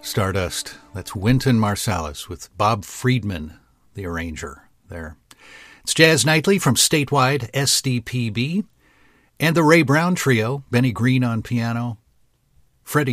Stardust. That's Wynton Marsalis with Bob Friedman, the arranger there. It's Jazz Nightly from Statewide SDPB and the Ray Brown Trio, Benny Green on piano,